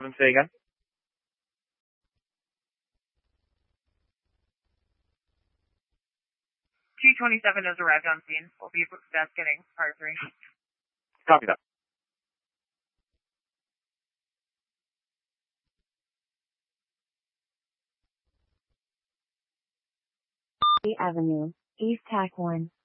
Say again? 227 has arrived on scene. We'll be investigating part 3. Copy that. Avenue, East Tac 1.